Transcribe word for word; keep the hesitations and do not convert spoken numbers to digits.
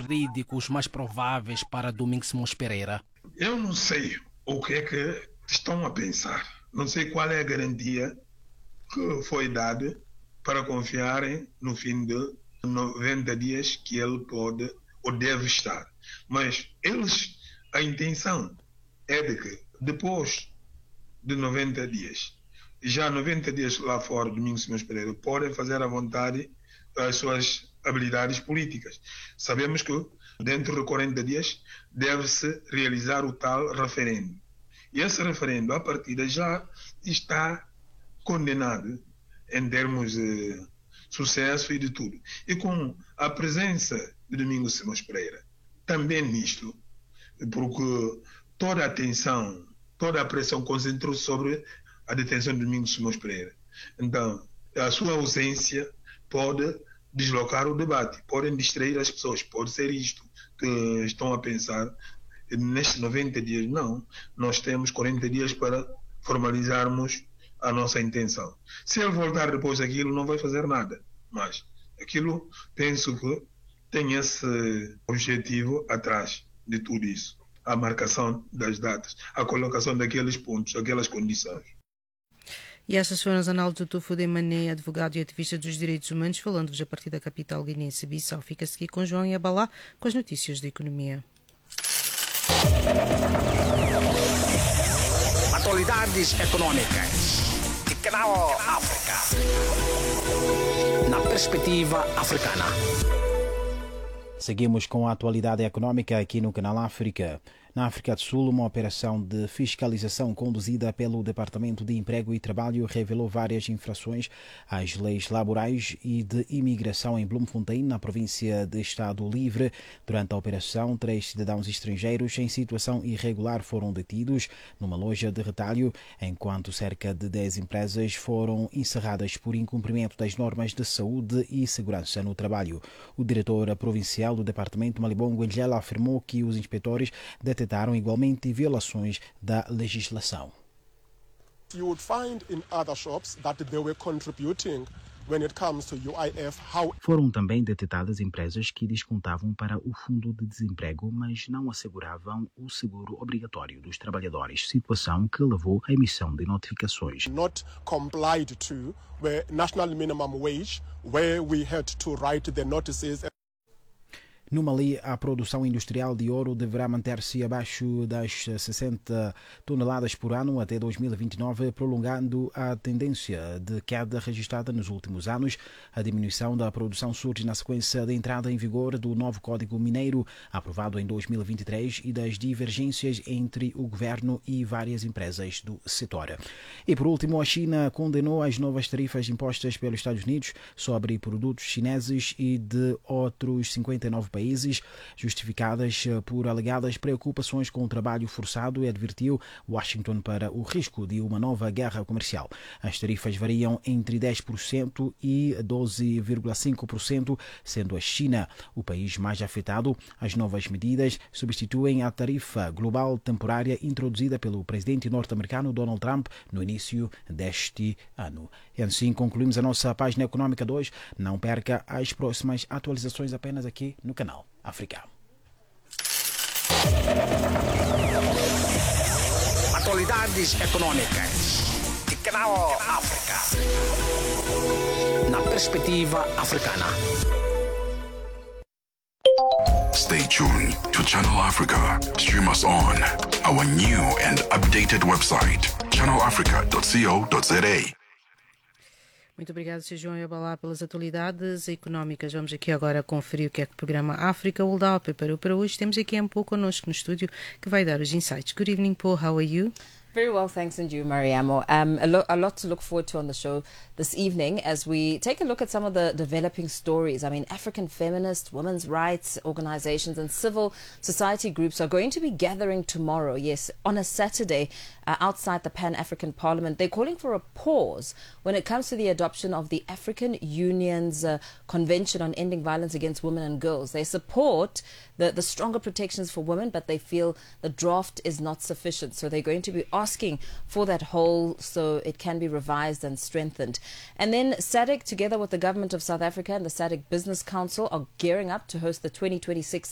jurídicos mais prováveis para Domingos Simões Pereira? Eu não sei o que é que estão a pensar. Não sei qual é a garantia que foi dada para confiarem no fim de noventa dias que ele pode ou deve estar. Mas eles, a intenção é de que depois de noventa dias, já noventa dias lá fora, Domingos Simões Pereira, podem fazer à vontade as suas habilidades políticas. Sabemos que dentro de quarenta dias deve-se realizar o tal referendo. E esse referendo, à partida, já está condenado em termos de sucesso e de tudo. E com a presença de Domingos Simões Pereira, também nisto, porque toda a atenção, toda a pressão concentrou-se sobre a detenção de Domingos Simões Pereira. Então, a sua ausência pode deslocar o debate, podem distrair as pessoas, pode ser isto que estão a pensar. Nestes noventa dias, não. Nós temos quarenta dias para formalizarmos a nossa intenção. Se ele voltar depois daquilo, não vai fazer nada. Mas aquilo, penso que tem esse objetivo atrás de tudo isso. A marcação das datas, a colocação daqueles pontos, aquelas condições. E estas foram as análises do Tufo de Mané, advogado e ativista dos direitos humanos, falando-vos a partir da capital guineense Bissau. Fica-se aqui com João Yabalá com as notícias da economia. Atualidades econômicas de Canal África. Na perspectiva africana. Seguimos com a atualidade econômica aqui no Canal África. Na África do Sul, uma operação de fiscalização conduzida pelo Departamento de Emprego e Trabalho revelou várias infrações às leis laborais e de imigração em Bloemfontein, na província de Estado Livre. Durante a operação, três cidadãos estrangeiros em situação irregular foram detidos numa loja de retalho, enquanto cerca de dez empresas foram encerradas por incumprimento das normas de saúde e segurança no trabalho. O diretor provincial do Departamento, Malibongo Angela, afirmou que os inspetores detetaram igualmente violações da legislação. You would find in other shops that they were contributing when it comes to U I F. How... Foram também detectadas empresas que descontavam para o fundo de desemprego, mas não asseguravam o seguro obrigatório dos trabalhadores, situação que levou à emissão de notificações. Not complied to the national minimum wage, where we had to write the notices. No Mali, a produção industrial de ouro deverá manter-se abaixo das sessenta toneladas por ano até dois mil e vinte e nove, prolongando a tendência de queda registrada nos últimos anos. A diminuição da produção surge na sequência da entrada em vigor do novo Código Mineiro, aprovado em dois mil e vinte e três, e das divergências entre o governo e várias empresas do setor. E, por último, a China condenou as novas tarifas impostas pelos Estados Unidos sobre produtos chineses e de outros cinquenta e nove países, justificadas por alegadas preocupações com o trabalho forçado, e advertiu Washington para o risco de uma nova guerra comercial. As tarifas variam entre dez por cento e doze vírgula cinco por cento, sendo a China o país mais afetado. As novas medidas substituem a tarifa global temporária introduzida pelo presidente norte-americano Donald Trump no início deste ano. E assim concluímos a nossa página econômica de hoje. Não perca as próximas atualizações apenas aqui no canal África. Atualidades econômicas de Canal África. Na perspectiva africana. Stay tuned to Channel Africa. Stream us on our new and updated website, channel africa dot co dot za. Muito obrigada, senhor João Yabalá, pelas atualidades económicas. Vamos aqui agora conferir o que é que o programa África World preparou para hoje. Temos aqui um pouco connosco no estúdio que vai dar os insights. Good evening, Paul. How are you? Very well, thanks, and you, Mariamo. Um, a, lo- a lot to look forward to on the show this evening as we take a look at some of the developing stories. I mean, African feminist, women's rights organizations and civil society groups are going to be gathering tomorrow, yes, on a Saturday uh, outside the Pan-African Parliament. They're calling for a pause when it comes to the adoption of the African Union's uh, Convention on Ending Violence Against Women and Girls. They support the, the stronger protections for women, but they feel the draft is not sufficient. So they're going to be asking for that whole so it can be revised and strengthened. And then SADC, together with the government of South Africa and the SADC Business Council, are gearing up to host the twenty twenty-six